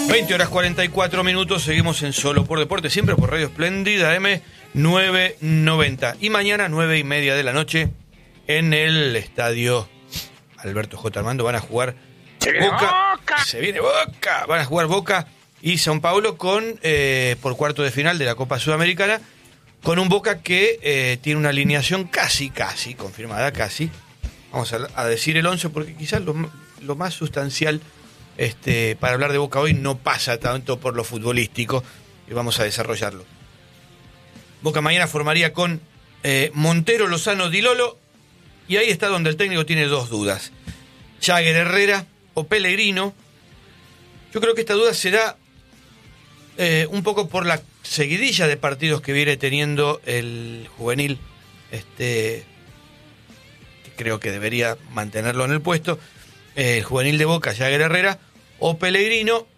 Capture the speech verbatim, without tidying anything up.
veinte horas cuarenta y cuatro minutos, seguimos en Solo por Deporte, siempre por Radio Espléndida M novecientos noventa. Y mañana, nueve y media de la noche, en el estadio Alberto J. Armando van a jugar ¡Se viene Boca. Boca! Se viene Boca. Van a jugar Boca y São Paulo con eh, por cuarto de final de la Copa Sudamericana, con un Boca que eh, tiene una alineación casi, casi, confirmada casi. Vamos a, a decir el once porque quizás lo, lo más sustancial este, para hablar de Boca hoy no pasa tanto por lo futbolístico y vamos a desarrollarlo. Boca mañana formaría con eh, Montero, Lozano, Di Lolo, y ahí está donde el técnico tiene dos dudas: Jagger, Herrera o Pellegrino. Yo creo que esta duda será eh, un poco por la seguidilla de partidos que viene teniendo el juvenil, este, que creo que debería mantenerlo en el puesto, eh, el juvenil de Boca, Jagger, Herrera o Pellegrino,